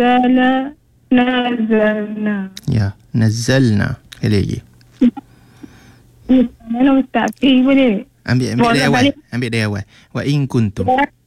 nazalna. Ya, nazzalna. Sekali lagi. Mana Ustaz? Boleh? Ambil dari awal. Ambil dari awal. Wa in kuntum.